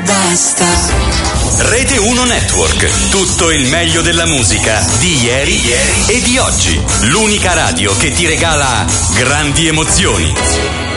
basta. Rete 1 Network, tutto il meglio della musica di ieri e di oggi. L'unica radio che ti regala grandi emozioni.